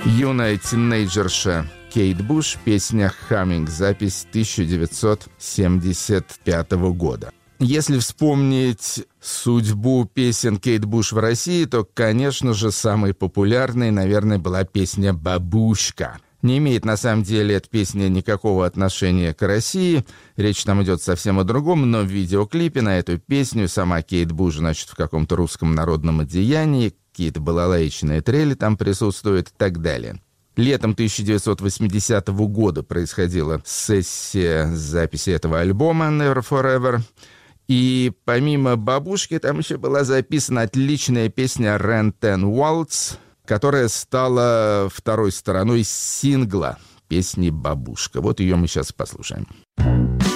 Юная тинейджерша Кейт Буш, песня «Humming», запись 1975 года. Если вспомнить судьбу песен Кейт Буш в России, то, конечно же, самой популярной, наверное, была песня «Бабушка». Не имеет, на самом деле, эта песня никакого отношения к России. Речь там идет совсем о другом, но в видеоклипе на эту песню сама Кейт Буш, значит, в каком-то русском народном одеянии, какие-то балалаечные трели там присутствуют и так далее. Летом 1980 года происходила сессия записи этого альбома «Never Forever». И помимо «Бабушки» там еще была записана отличная песня «Ren Ten Waltz», которая стала второй стороной сингла песни «Бабушка». Вот ее мы сейчас послушаем.